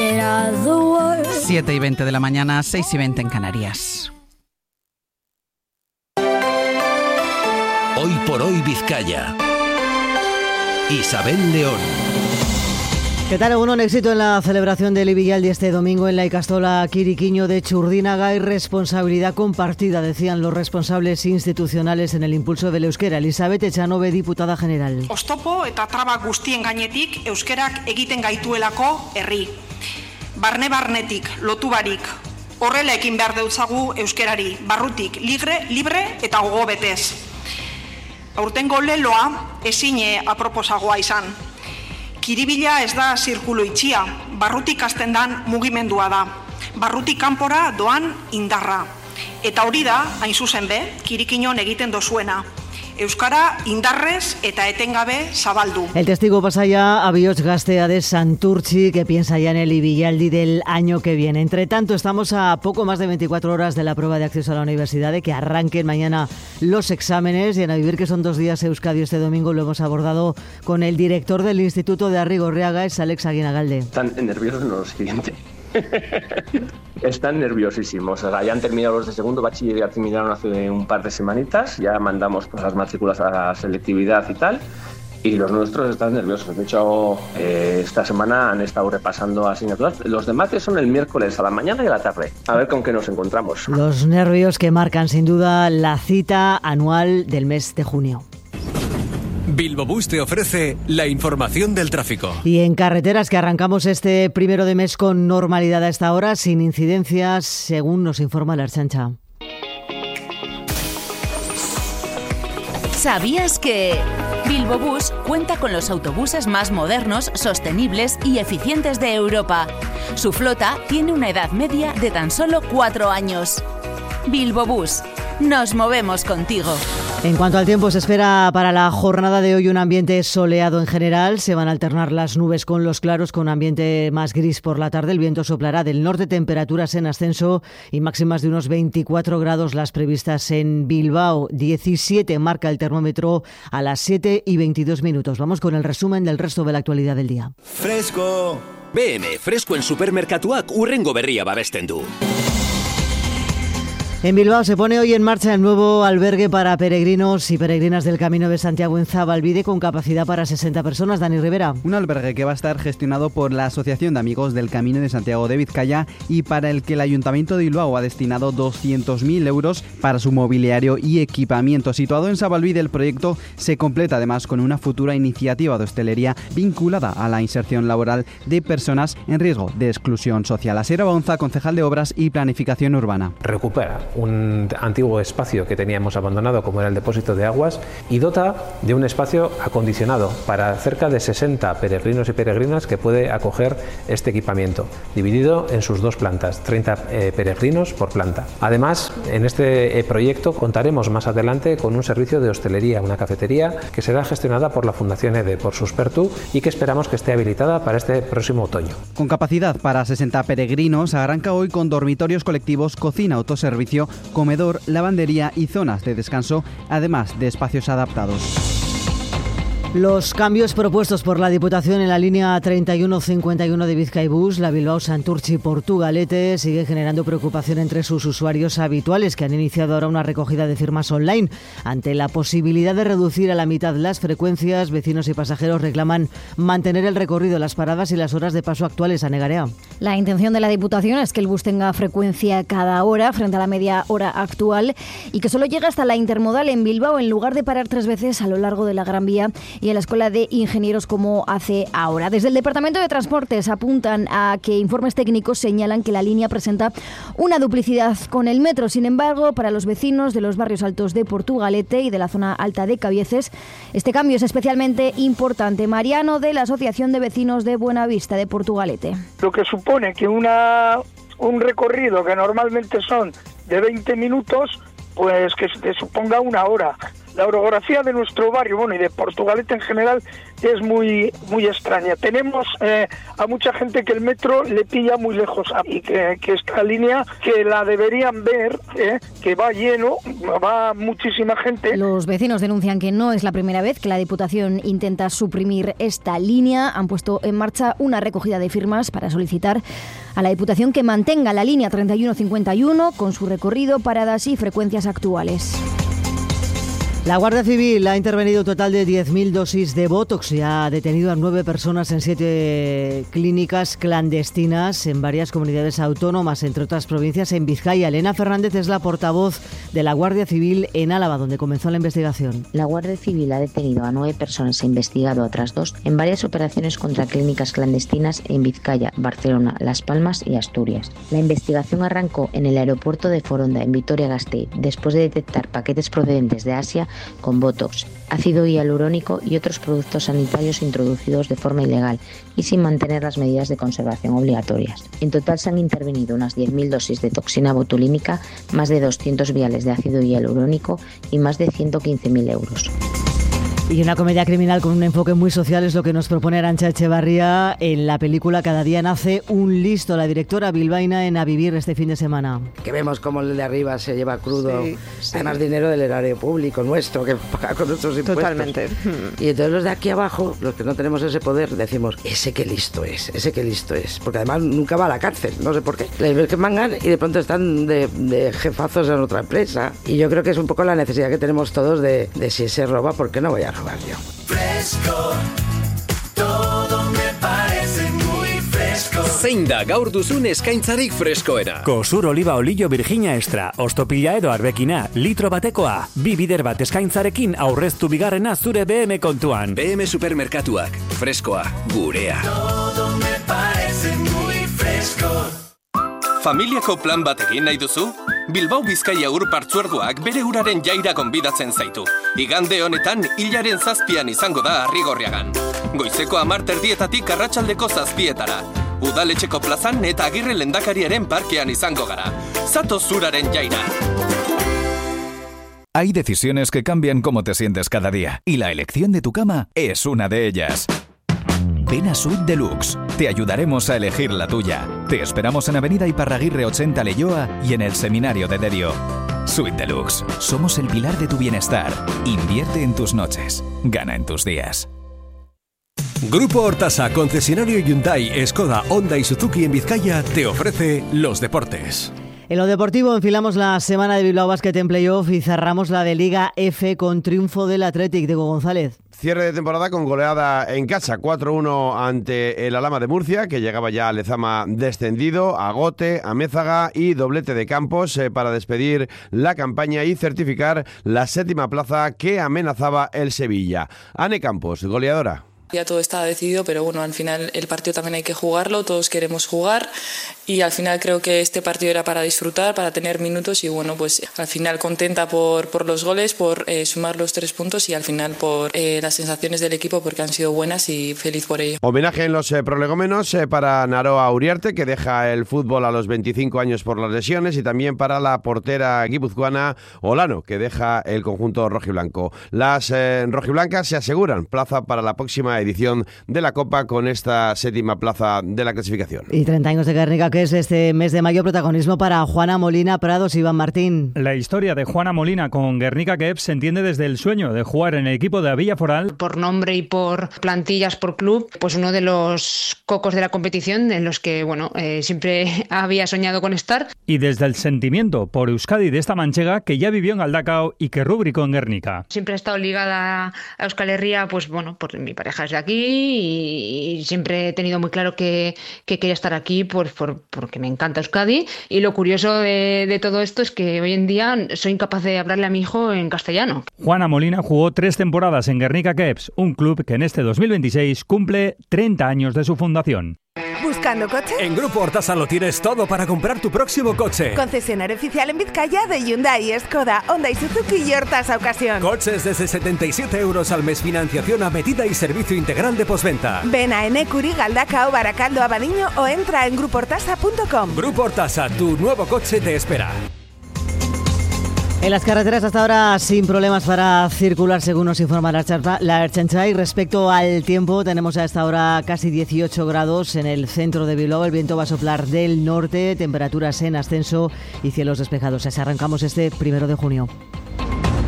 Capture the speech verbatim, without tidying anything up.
siete y veinte de la mañana, seis y veinte en Canarias. Hoy por hoy Vizcaya. Isabel León. ¿Qué tal? Un éxito en la celebración del Ibillaldi este domingo en la ikastola Quiriquiño de Txurdinaga y responsabilidad compartida, decían los responsables institucionales en el impulso del euskera. Elizabeth Echanove, diputada general. Oztopo eta traba guztien gainetik euskerak egiten gaituelako herri. Barne barnetik, lotu barik, horrela ekin behar deutzagu euskerari, barrutik, libre, libre eta gogo betez. Aurtengo leloa ezine aproposagoa izan. Kiribila ez da zirkulu itxia, barrutik hasten dan mugimendua da. Barrutik kanpora doan indarra. Eta hori da, hain zuzen be, Kirikiñon egiten dozuena. Euskara indarrez eta etengabe zabaldu. El testigo pasa ya a Bihotz Gaztea de Santurtzi, que piensa ya en el Ibillaldi del año que viene. Entre tanto, estamos a poco más de veinticuatro horas de la prueba de acceso a la universidad, de que arranquen mañana los exámenes. Y en A Vivir, que son dos días Euskadi este domingo, lo hemos abordado con el director del Instituto de Arrigorriaga, es Alex Aguinagalde. Están nerviosos en lo siguiente. Están nerviosísimos. O sea, ya han terminado los de segundo bachiller, ya terminaron hace un par de semanitas, ya mandamos pues, las matrículas a la selectividad y tal, y los nuestros están nerviosos. De hecho, eh, esta semana han estado repasando asignaturas. Los de mates son el miércoles a la mañana y a la tarde. A ver con qué nos encontramos. Los nervios que marcan sin duda la cita anual del mes de junio. Bilbobús te ofrece la información del tráfico. Y en carreteras, que arrancamos este primero de mes con normalidad a esta hora, sin incidencias, según nos informa la Ertzaintza. ¿Sabías que Bilbobús cuenta con los autobuses más modernos, sostenibles y eficientes de Europa? Su flota tiene una edad media de tan solo cuatro años. Bilbobús, nos movemos contigo. En cuanto al tiempo, se espera para la jornada de hoy un ambiente soleado en general. Se van a alternar las nubes con los claros, con ambiente más gris por la tarde. El viento soplará del norte, temperaturas en ascenso y máximas de unos veinticuatro grados las previstas en Bilbao. diecisiete marca el termómetro a las siete y veintidós minutos. Vamos con el resumen del resto de la actualidad del día. Fresco. B M, freskoen supermerkatuak urrengo berria babesten du. En Bilbao se pone hoy en marcha el nuevo albergue para peregrinos y peregrinas del Camino de Santiago en Zabalbide, con capacidad para sesenta personas. Dani Rivera. Un albergue que va a estar gestionado por la Asociación de Amigos del Camino de Santiago de Vizcaya y para el que el Ayuntamiento de Bilbao ha destinado doscientos mil euros para su mobiliario y equipamiento. Situado en Zabalbide, el proyecto se completa además con una futura iniciativa de hostelería vinculada a la inserción laboral de personas en riesgo de exclusión social. Asier Baunza, concejal de Obras y Planificación Urbana. Recupera un antiguo espacio que teníamos abandonado, como era el depósito de aguas, y dota de un espacio acondicionado para cerca de sesenta peregrinos y peregrinas que puede acoger este equipamiento, dividido en sus dos plantas, treinta eh, peregrinos por planta. Además, en este eh, proyecto contaremos más adelante con un servicio de hostelería, una cafetería que será gestionada por la Fundación E D E, por Suspertu, y que esperamos que esté habilitada para este próximo otoño. Con capacidad para sesenta peregrinos, arranca hoy con dormitorios colectivos, cocina, autoservicio, comedor, lavandería y zonas de descanso, además de espacios adaptados. Los cambios propuestos por la Diputación en la línea treinta y uno cincuenta y uno de Bizkaibus, la Bilbao-Santurtzi-Portugalete, sigue generando preocupación entre sus usuarios habituales, que han iniciado ahora una recogida de firmas online. Ante la posibilidad de reducir a la mitad las frecuencias, vecinos y pasajeros reclaman mantener el recorrido, las paradas y las horas de paso actuales. A Negarea. La intención de la Diputación es que el bus tenga frecuencia cada hora frente a la media hora actual y que solo llegue hasta la intermodal en Bilbao, en lugar de parar tres veces a lo largo de la Gran Vía y en la Escuela de Ingenieros como hace ahora. Desde el Departamento de Transportes apuntan a que informes técnicos señalan que la línea presenta una duplicidad con el metro. Sin embargo, para los vecinos de los barrios altos de Portugalete y de la zona alta de Cabieces, este cambio es especialmente importante. Mariano, de la Asociación de Vecinos de Buenavista de Portugalete. Lo que supone que una un recorrido que normalmente son de veinte minutos, pues que te suponga una hora. la orografía de nuestro barrio, bueno, y de Portugalete en general, es muy muy extraña. Tenemos eh, a mucha gente que el metro le pilla muy lejos y que, que esta línea que la deberían ver, eh, que va lleno, va muchísima gente. Los vecinos denuncian que no es la primera vez que la Diputación intenta suprimir esta línea. Han puesto en marcha una recogida de firmas para solicitar a la Diputación que mantenga la línea treinta y uno cincuenta y uno con su recorrido, paradas y frecuencias actuales. La Guardia Civil ha intervenido un total de diez mil dosis de Botox y ha detenido a nueve personas en siete clínicas clandestinas en varias comunidades autónomas, entre otras provincias en Vizcaya. Elena Fernández es la portavoz de la Guardia Civil en Álava, donde comenzó la investigación. La Guardia Civil ha detenido a nueve personas e investigado a otras dos en varias operaciones contra clínicas clandestinas en Vizcaya, Barcelona, Las Palmas y Asturias. La investigación arrancó en el aeropuerto de Foronda, en Vitoria-Gasteiz, después de detectar paquetes procedentes de Asia con Botox, ácido hialurónico y otros productos sanitarios introducidos de forma ilegal y sin mantener las medidas de conservación obligatorias. En total se han intervenido unas diez mil dosis de toxina botulínica, más de doscientos viales de ácido hialurónico y más de ciento quince mil euros. Y una comedia criminal con un enfoque muy social es lo que nos propone Arantxa Echevarría en la película Cada día nace un listo. La directora bilbaína en A Vivir este fin de semana. Que vemos cómo el de arriba se lleva crudo, sí, sí. además dinero del erario público nuestro, que paga con nuestros impuestos. Totalmente. Y entonces los de aquí abajo, los que no tenemos ese poder, decimos, ese que listo es, ese que listo es. Porque además nunca va a la cárcel, no sé por qué. Les ves que mangan y de pronto están de, de jefazos en otra empresa. Y yo creo que es un poco la necesidad que tenemos todos de, de si se roba, ¿por qué no voy a robar yo? Fresco, todo me parece muy fresco. Zein da gaur duzun eskaintzarik freskoena? Kosur oliba olio Virginia extra, ostopila edo arbekina, litro batekoa, bi bider bat eskaintzarekin aurreztu bigarrena zure B M kontuan. B M Supermerkatuak, freskoa, gurea. Todo me parece muy fresco. Familiako plan bat egin nahi duzu? Bilbao Bizkaia Ur Partzuergoak bere uraren jaira gonbidatzen zaitu. Igande honetan, hilaren zazpian izango da Arrigorriagan. Goizeko hamar terdietatik arratsaldeko zazpietara. Udaletxeko plazan eta Agirre Lehendakariaren parkean izango gara. Zatoz uraren jaira. Hay decisiones que cambian cómo te sientes cada día, y la elección de tu cama es una de ellas. Ven a Suite Deluxe. Te ayudaremos a elegir la tuya. Te esperamos en Avenida Iparraguirre ochenta Leioa y en el Seminario de Derio. Suite Deluxe. Somos el pilar de tu bienestar. Invierte en tus noches. Gana en tus días. Grupo Hortasa, concesionario Hyundai, Skoda, Honda y Suzuki en Vizcaya, te ofrece los deportes. En lo deportivo enfilamos la semana de Bilbao Basket en playoff y cerramos la de Liga F con triunfo del Athletic. Diego González. Cierre de temporada con goleada en casa, cuatro uno ante el Alhama de Murcia, que llegaba ya a Lezama descendido, a Gote, a Mézaga y doblete de Campos eh, para despedir la campaña y certificar la séptima plaza que amenazaba el Sevilla. Ane Campos, goleadora. Ya todo está decidido, pero bueno, al final el partido también hay que jugarlo, todos queremos jugar y al final creo que este partido era para disfrutar, para tener minutos y bueno, pues al final contenta por, por los goles, por eh, sumar los tres puntos y al final por eh, las sensaciones del equipo porque han sido buenas y feliz por ello. Homenaje en los eh, prolegómenos eh, para Naroa Uriarte, que deja el fútbol a los veinticinco años por las lesiones, y también para la portera guipuzcoana Olano, que deja el conjunto rojiblanco. Las eh, rojiblancas se aseguran plaza para la próxima edición de la Copa con esta séptima plaza de la clasificación. Y treinta años de Guernica, que es este mes de mayo, protagonismo para Juana Molina Prados. Iván Martín. La historia de Juana Molina con Guernica Kebs se entiende desde el sueño de jugar en el equipo de Villa Foral. Por nombre y por plantillas, por club, pues uno de los cocos de la competición en los que, bueno, eh, siempre había soñado con estar. Y desde el sentimiento por Euskadi de esta manchega que ya vivió en Galdakao y que rubricó en Guernica. Siempre he estado ligada a Euskal Herria, pues bueno, por mi pareja es de aquí y, y siempre he tenido muy claro que, que quería estar aquí por, por, porque me encanta Euskadi. Y lo curioso de, de todo esto es que hoy en día soy incapaz de hablarle a mi hijo en castellano. Juana Molina jugó tres temporadas en Guernica Kebs, un club que en este dos mil veintiséis cumple treinta años de su fundación. ¿Buscando coche? En Grupo Hortasa lo tienes todo para comprar tu próximo coche. Concesionario oficial en Vizcaya de Hyundai, Skoda, Honda y Suzuki y Hortasa Ocasión. Coches desde setenta y siete euros al mes, financiación a medida y servicio integral de postventa. Ven a Enecuri, Galdakao, Baracaldo, Abadiño o entra en grupo hortasa punto com. Grupo Hortasa, tu nuevo coche te espera. En las carreteras hasta ahora sin problemas para circular, según nos informa la Ertzaintza. Y respecto al tiempo, tenemos a esta hora casi dieciocho grados en el centro de Bilbao. El viento va a soplar del norte, temperaturas en ascenso y cielos despejados. Así arrancamos este primero de junio.